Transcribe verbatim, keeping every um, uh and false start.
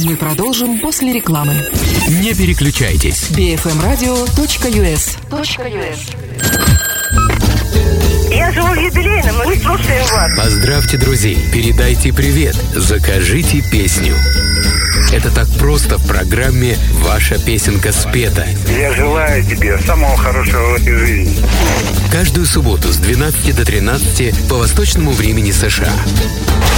Мы продолжим после рекламы. Не переключайтесь. би эф эм радио точка ю эс. Я живу в юбилейном, мы слушаем вас. Поздравьте друзей, передайте привет, закажите песню. Это так просто в программе «Ваша песенка спета». Я желаю тебе самого хорошего в этой жизни. Каждую субботу с двенадцати до тринадцати по восточному времени США.